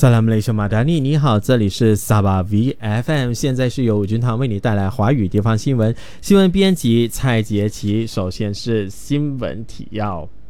萨拉姆雷什马达尼，你好，这里是萨巴 VFM， 现在是由吴君堂为你带来华语地方新闻，新闻编辑蔡杰奇。首先是新闻提要。